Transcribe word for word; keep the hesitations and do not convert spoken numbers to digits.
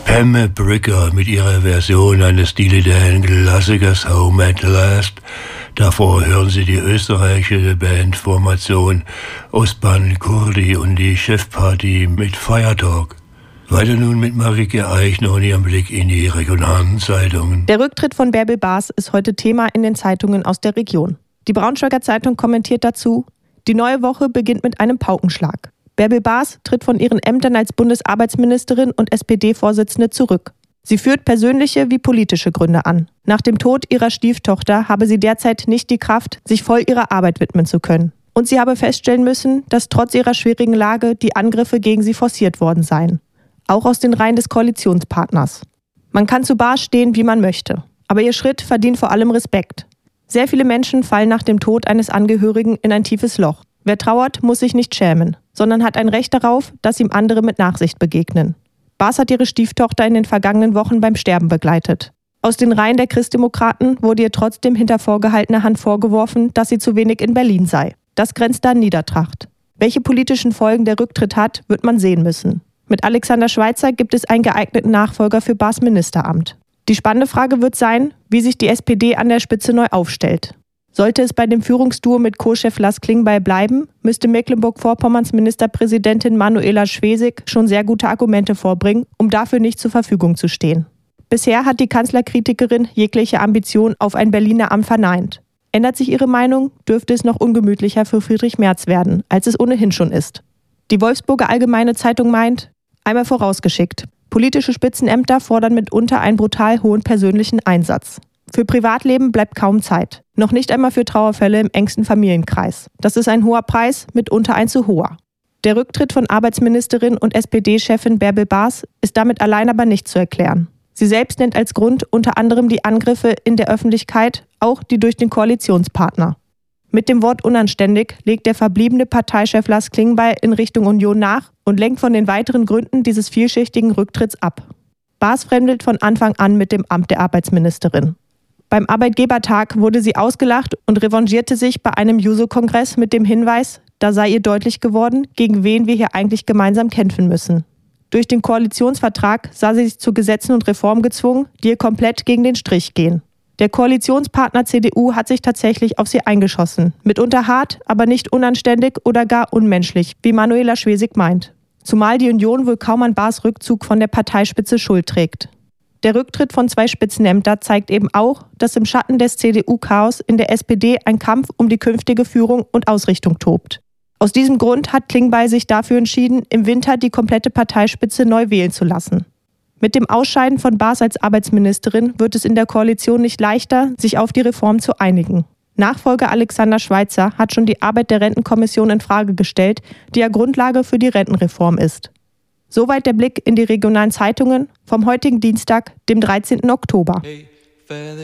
Pam Bricker mit ihrer Version eines Steely Dan Klassikers Home at Last. Davor hören Sie die österreichische Bandformation Osman Kurdi und die Chefparty mit Fire Talk. Weiter nun mit Marike Eichner und ihrem Blick in die regionalen Zeitungen. Der Rücktritt von Bärbel Baas ist heute Thema in den Zeitungen aus der Region. Die Braunschweiger Zeitung kommentiert dazu: Die neue Woche beginnt mit einem Paukenschlag. Bärbel Baas tritt von ihren Ämtern als Bundesarbeitsministerin und S P D-Vorsitzende zurück. Sie führt persönliche wie politische Gründe an. Nach dem Tod ihrer Stieftochter habe sie derzeit nicht die Kraft, sich voll ihrer Arbeit widmen zu können. Und sie habe feststellen müssen, dass trotz ihrer schwierigen Lage die Angriffe gegen sie forciert worden seien. Auch aus den Reihen des Koalitionspartners. Man kann zu Baas stehen, wie man möchte. Aber ihr Schritt verdient vor allem Respekt. Sehr viele Menschen fallen nach dem Tod eines Angehörigen in ein tiefes Loch. Wer trauert, muss sich nicht schämen, sondern hat ein Recht darauf, dass ihm andere mit Nachsicht begegnen. Baas hat ihre Stieftochter in den vergangenen Wochen beim Sterben begleitet. Aus den Reihen der Christdemokraten wurde ihr trotzdem hinter vorgehaltener Hand vorgeworfen, dass sie zu wenig in Berlin sei. Das grenzt an Niedertracht. Welche politischen Folgen der Rücktritt hat, wird man sehen müssen. Mit Alexander Schweitzer gibt es einen geeigneten Nachfolger für Baas Ministeramt. Die spannende Frage wird sein, wie sich die S P D an der Spitze neu aufstellt. Sollte es bei dem Führungsduo mit Co-Chef Lars Klingbeil bleiben, müsste Mecklenburg-Vorpommerns Ministerpräsidentin Manuela Schwesig schon sehr gute Argumente vorbringen, um dafür nicht zur Verfügung zu stehen. Bisher hat die Kanzlerkritikerin jegliche Ambition auf ein Berliner Amt verneint. Ändert sich ihre Meinung, dürfte es noch ungemütlicher für Friedrich Merz werden, als es ohnehin schon ist. Die Wolfsburger Allgemeine Zeitung meint, einmal vorausgeschickt, politische Spitzenämter fordern mitunter einen brutal hohen persönlichen Einsatz. Für Privatleben bleibt kaum Zeit. Noch nicht einmal für Trauerfälle im engsten Familienkreis. Das ist ein hoher Preis, mitunter ein zu hoher. Der Rücktritt von Arbeitsministerin und S P D-Chefin Bärbel Baas ist damit allein aber nicht zu erklären. Sie selbst nennt als Grund unter anderem die Angriffe in der Öffentlichkeit, auch die durch den Koalitionspartner. Mit dem Wort unanständig legt der verbliebene Parteichef Lars Klingbeil in Richtung Union nach und lenkt von den weiteren Gründen dieses vielschichtigen Rücktritts ab. Baas fremdelt von Anfang an mit dem Amt der Arbeitsministerin. Beim Arbeitgebertag wurde sie ausgelacht und revanchierte sich bei einem Juso-Kongress mit dem Hinweis, da sei ihr deutlich geworden, gegen wen wir hier eigentlich gemeinsam kämpfen müssen. Durch den Koalitionsvertrag sah sie sich zu Gesetzen und Reformen gezwungen, die ihr komplett gegen den Strich gehen. Der Koalitionspartner C D U hat sich tatsächlich auf sie eingeschossen. Mitunter hart, aber nicht unanständig oder gar unmenschlich, wie Manuela Schwesig meint. Zumal die Union wohl kaum an Baas Rückzug von der Parteispitze Schuld trägt. Der Rücktritt von zwei Spitzenämtern zeigt eben auch, dass im Schatten des C D U-Chaos in der S P D ein Kampf um die künftige Führung und Ausrichtung tobt. Aus diesem Grund hat Klingbeil sich dafür entschieden, im Winter die komplette Parteispitze neu wählen zu lassen. Mit dem Ausscheiden von Baas als Arbeitsministerin wird es in der Koalition nicht leichter, sich auf die Reform zu einigen. Nachfolger Alexander Schweitzer hat schon die Arbeit der Rentenkommission in Frage gestellt, die ja Grundlage für die Rentenreform ist. Soweit der Blick in die regionalen Zeitungen vom heutigen Dienstag, dem dreizehnten Oktober.